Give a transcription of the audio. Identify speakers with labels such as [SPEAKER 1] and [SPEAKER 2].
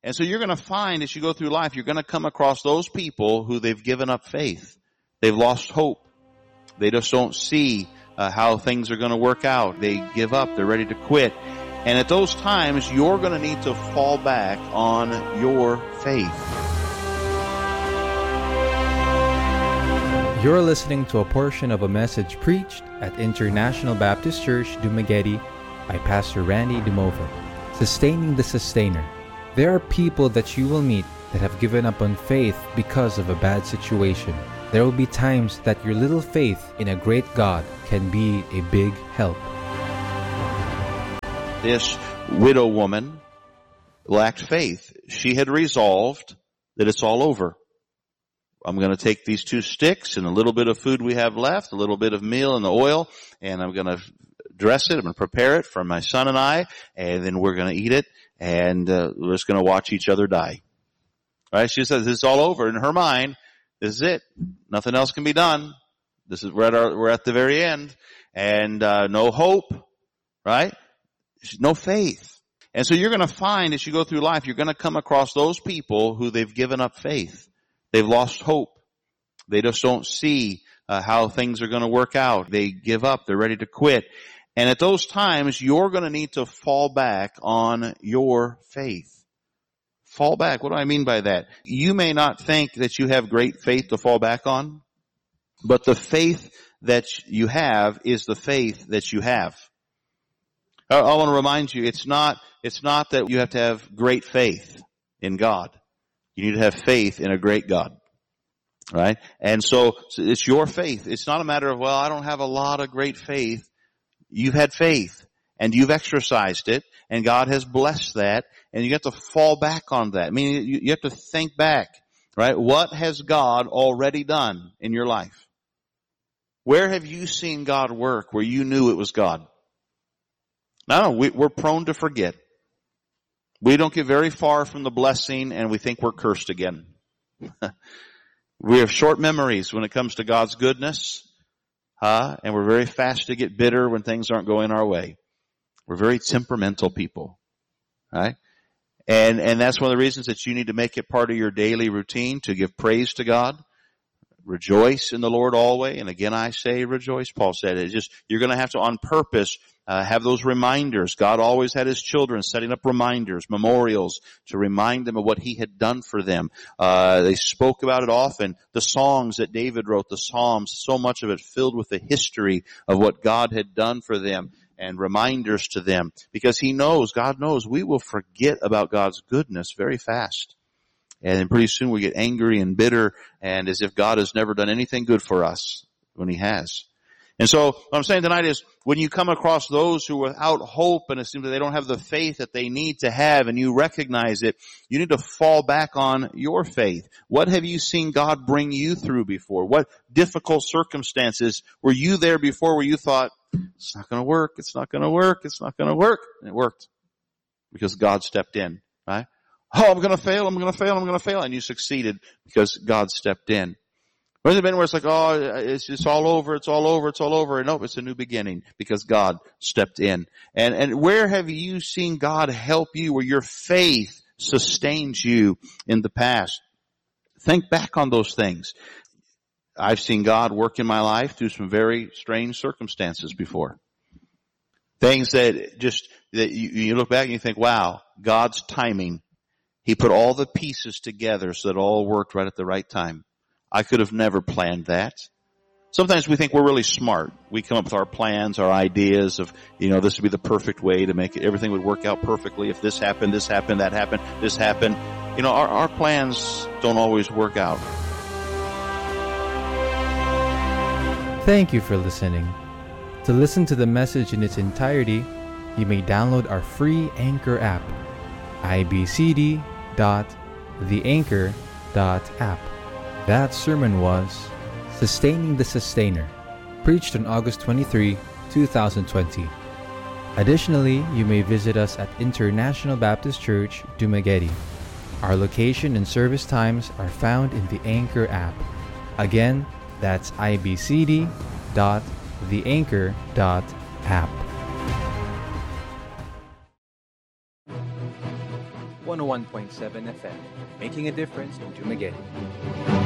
[SPEAKER 1] And so you're going to find as you go through life, you're going to come across those people who they've given up faith. They've lost hope. They just don't see how things are going to work out. They give up. They're ready to quit. And at those times, you're going to need to fall back on your faith.
[SPEAKER 2] You're listening to a portion of a message preached at International Baptist Church, Dumaguete by Pastor Randy Dumova. Sustaining the Sustainer. There are people that you will meet that have given up on faith because of a bad situation. There will be times that your little faith in a great God can be a big help.
[SPEAKER 1] This widow woman lacked faith. She had resolved that it's all over. I'm going to take these 2 sticks and a little bit of food we have left, a little bit of meal and the oil, and I'm going to dress it. I'm going to prepare it for my son and I, and then we're going to eat it, and we're just going to watch each other die. Right? She says it's all over. In her mind, this is it. Nothing else can be done. We're at the very end, and no hope. Right? No faith. And so you're going to find as you go through life, you're going to come across those people who they've given up faith. They've lost hope. They just don't see how things are going to work out. They give up. They're ready to quit. And at those times, you're going to need to fall back on your faith. Fall back. What do I mean by that? You may not think that you have great faith to fall back on, but the faith that you have is the faith that you have. I want to remind you, it's not that you have to have great faith in God. You need to have faith in a great God. Right? And so it's your faith. It's not a matter of, well, I don't have a lot of great faith. You've had faith and you've exercised it and God has blessed that and you have to fall back on that. I mean, you have to think back, right? What has God already done in your life? Where have you seen God work where you knew it was God? No, we're prone to forget. We don't get very far from the blessing and we think we're cursed again. We have short memories when it comes to God's goodness, and we're very fast to get bitter when things aren't going our way. We're very temperamental people, right? And that's one of the reasons that you need to make it part of your daily routine to give praise to God. Rejoice in the Lord always. And again, I say rejoice. Paul said it. You're going to have to on purpose have those reminders. God always had His children setting up reminders, memorials to remind them of what He had done for them. They spoke about it often. The songs that David wrote, the Psalms, so much of it filled with the history of what God had done for them and reminders to them. Because God knows we will forget about God's goodness very fast. And then pretty soon we get angry and bitter and as if God has never done anything good for us when He has. And so what I'm saying tonight is when you come across those who are without hope and it seems that they don't have the faith that they need to have and you recognize it, you need to fall back on your faith. What have you seen God bring you through before? What difficult circumstances were you there before where you thought, it's not going to work, it's not going to work, it's not going to work? And it worked because God stepped in, right? Oh, I'm going to fail, I'm going to fail, I'm going to fail. And you succeeded because God stepped in. Where's it been where it's like, oh, it's all over, it's all over, it's all over. And nope, it's a new beginning because God stepped in. And where have you seen God help you where your faith sustains you in the past? Think back on those things. I've seen God work in my life through some very strange circumstances before. Things that you look back and you think, wow, God's timing. He put all the pieces together so that it all worked right at the right time. I could have never planned that. Sometimes we think we're really smart. We come up with our plans, our ideas of, this would be the perfect way to make it. Everything would work out perfectly. If this happened, that happened, this happened. Our plans don't always work out.
[SPEAKER 2] Thank you for listening. To listen to the message in its entirety, you may download our free Anchor app, ibcd.theanchor.app. That sermon was Sustaining the Sustainer, preached on August 23, 2020. Additionally, you may visit us at International Baptist Church, Dumaguete. Our location and service times are found in the Anchor app. Again, that's ibcd.theanchor.app. 101.7 FM, making a difference in Dumaguete.